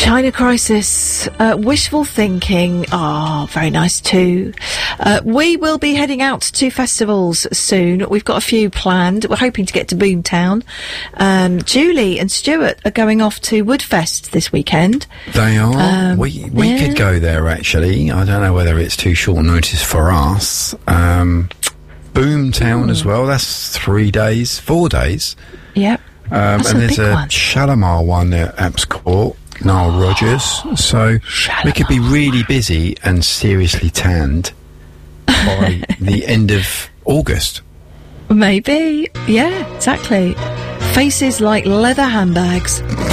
China Crisis, wishful thinking. Oh, very nice too. We will be heading out to festivals soon. We've got a few planned. We're hoping to get to Boomtown. Julie and Stuart are going off to Woodfest this weekend. They are. We could go there, actually. I don't know whether it's too short notice for us. Boomtown as well. That's 4 days. Yep. And there's a Shalimar one at Apps Court, Nile Rodgers. So we could be really busy and seriously tanned by the end of August. Maybe. Yeah, exactly. Faces like leather handbags.